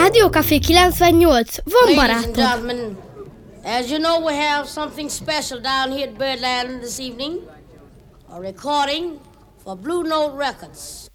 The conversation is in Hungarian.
Rádió Café 98, van Ladies and barátod. gentlemen, as you know, we have something special down here at Birdland this evening. A recording for Blue Note Records.